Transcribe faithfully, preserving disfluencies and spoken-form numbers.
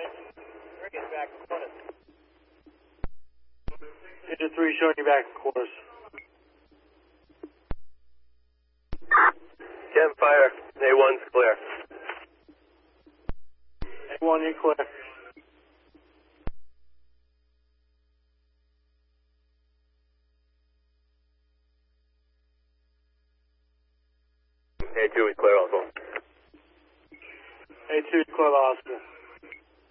Agent three showing you back in course. Chem fire, A one's clear. A one, you're clear. A two is clear also. A two, clear the hospital.